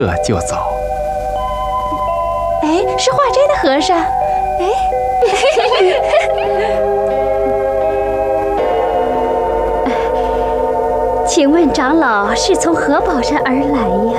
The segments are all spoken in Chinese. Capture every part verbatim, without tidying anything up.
这就走。 哎，是化斋的和尚。哎， 请问长老是从何宝山而来呀？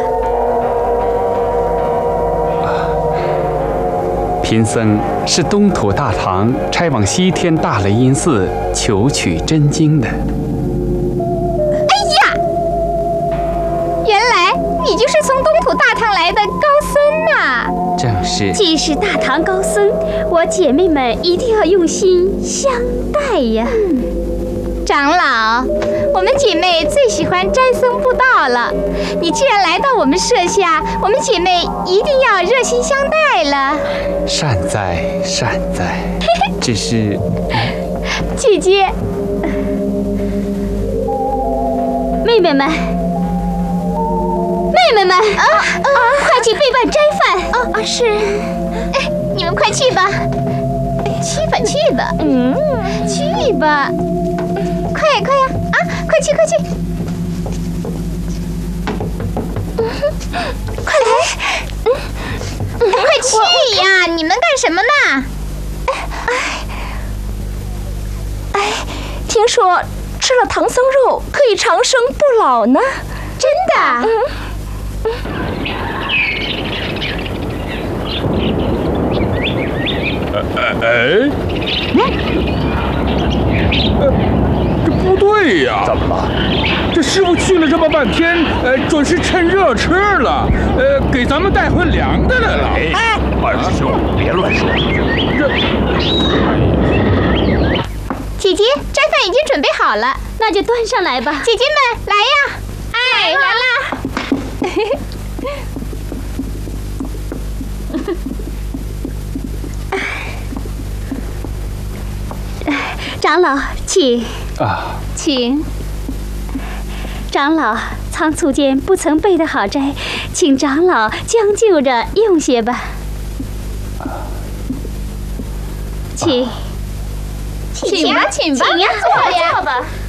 贫僧是东土大唐差往西天大雷音寺求取真经的。 哎呀，原来你就是从东土大唐来的高僧呐！ 正是。 既是大唐高僧，我姐妹们一定要用心相待呀。 嗯，长老，我们姐妹最喜欢斋僧布道了。你既然来到我们舍下，我们姐妹一定要热心相待了。 善哉善哉，只是姐姐， 妹妹们，妹妹们，啊啊，快去备办斋饭。 啊啊是，哎，你们快去吧，去吧去吧，嗯，去吧，快呀快呀啊，快去快去，快来，嗯，快去呀！你们干什么呢？ 哎，哎，听说吃了唐僧肉可以长生不老呢。 真的？嗯。 哎哎，嗯，呃，这不对呀！ 怎么了？ 这师傅去了这么半天，呃，准是趁热吃了，呃，给咱们带回凉的来了。 哎，二师兄，别乱说。 这， 姐姐，斋饭已经准备好了， 那就端上来吧。 姐姐们，来呀！哎，来啦！ 长老，请啊， 请。 长老仓促间不曾备得好斋，请长老将就着用些吧。请， 请吧，请吧， 请呀， 坐呀，坐吧。